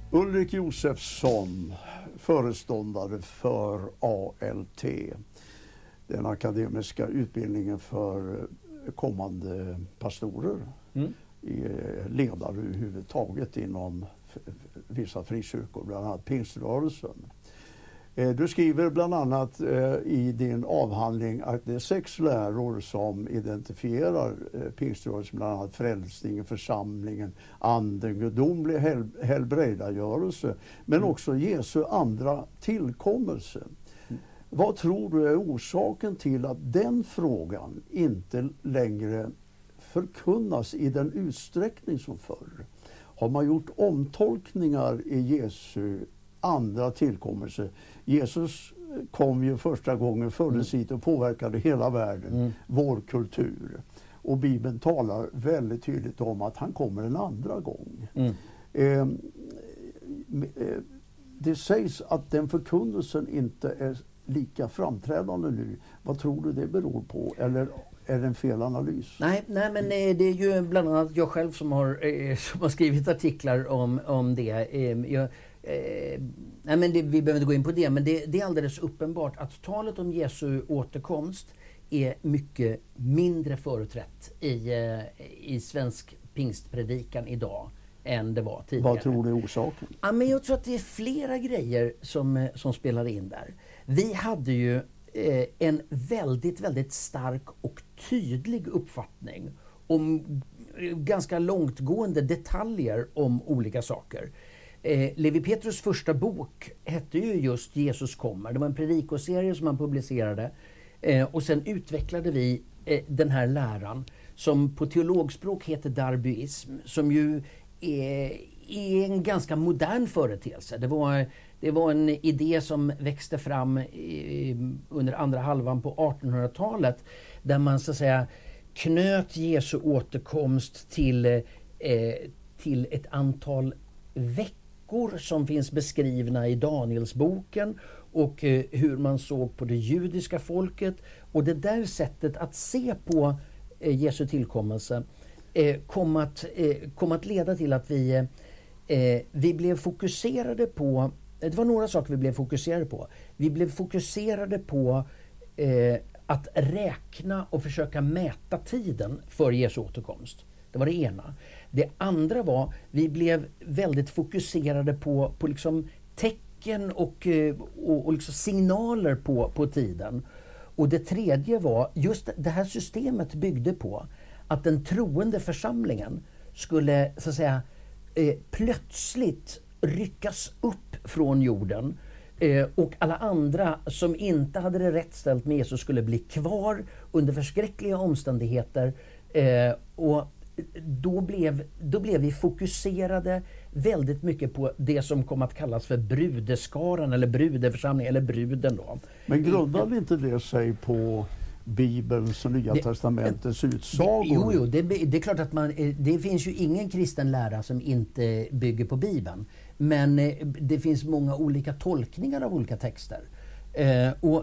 Ulrik Josefsson, föreståndare för ALT, den akademiska utbildningen för kommande pastorer, ledare överhuvudtaget inom vissa frikyrkor, bland annat pingströrelsen. Du skriver bland annat i din avhandling att det är 6 läror som identifierar pingströrelsen, bland annat frälsningen, församlingen, anden, gudomlig helbrägdagörelse, men också Jesu andra tillkommelse. Vad tror du är orsaken till att den frågan inte längre förkunnas i den utsträckning som förr? Har man gjort omtolkningar i Jesu andra tillkommelse? Jesus kom ju första gången, föddes hit och påverkade hela världen, vår kultur. Och Bibeln talar väldigt tydligt om att han kommer en andra gång. Det sägs att den förkunnelsen inte är lika framträdande nu. Vad tror du det beror på? Eller är det en felanalys? Nej, men det är ju bland annat jag själv som har skrivit artiklar om det. Vi behöver inte gå in på det, men det är alldeles uppenbart att talet om Jesu återkomst är mycket mindre företrätt i svensk pingstpredikan idag än det var tidigare. Vad tror du är orsaken? Ja, men jag tror att det är flera grejer som spelar in där. Vi hade ju en väldigt, väldigt stark och tydlig uppfattning om ganska långtgående detaljer om olika saker. Levi Petrus första bok hette ju just Jesus kommer. Det var en predikoserie som han publicerade. Och sen utvecklade vi den här läran som på teologspråk heter darbyism, som ju är en ganska modern företeelse. Det var en idé som växte fram under andra halvan på 1800-talet, där man så att säga knöt Jesu återkomst till ett antal veckor som finns beskrivna i Danielsboken, och hur man såg på det judiska folket. Och det där sättet att se på Jesu tillkommelse kom att leda till att vi blev fokuserade på, det var några saker vi blev fokuserade på. Vi blev fokuserade på att räkna och försöka mäta tiden för Jesu återkomst. Det var det ena. Det andra var, vi blev väldigt fokuserade på liksom tecken och liksom signaler på tiden. Och det tredje var, just det här systemet byggde på att den troende församlingen skulle så att säga plötsligt ryckas upp från jorden, och alla andra som inte hade det rätt ställt med Jesus skulle bli kvar under förskräckliga omständigheter, och då blev vi fokuserade väldigt mycket på det som kom att kallas för brudeskaran eller brudeförsamlingen eller bruden då. Men grundade inte det sig på Bibelns och Nya testamentets utsagor? Jo, det är klart att det finns ju ingen kristen lära som inte bygger på Bibeln. Men det finns många olika tolkningar av olika texter. Och